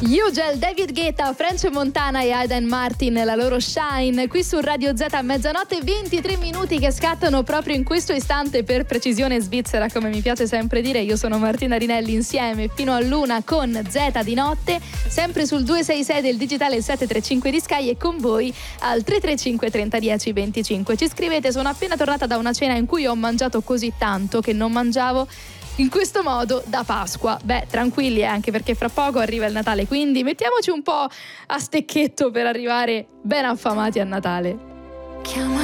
Ugel, David Guetta, French Montana e Aidan Martin, la loro Shine, qui su Radio Z a mezzanotte, 23 minuti che scattano proprio in questo istante, per precisione svizzera, come mi piace sempre dire. Io sono Martina Rinelli, insieme fino all'una con Z di notte, sempre sul 266 del digitale 735 di Sky, e con voi al 335 30 10 25. Ci scrivete: sono appena tornata da una cena in cui ho mangiato così tanto che non mangiavo in questo modo da Pasqua. Beh, tranquilli, anche perché fra poco arriva il Natale, quindi mettiamoci un po' a stecchetto per arrivare ben affamati a Natale. Chiama